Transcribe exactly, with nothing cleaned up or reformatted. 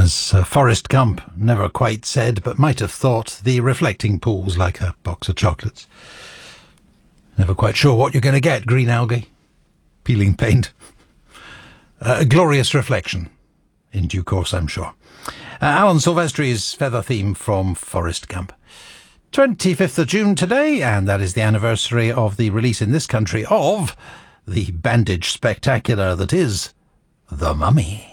As uh, Forrest Gump never quite said, but might have thought, the reflecting pool's like a box of chocolates. Never quite sure what you're going to get, green algae, peeling paint. Uh, a glorious reflection, in due course, I'm sure. Uh, Alan Silvestri's feather theme from Forrest Gump. twenty-fifth of June today, and that is the anniversary of the release in this country of the bandage spectacular that is The Mummy.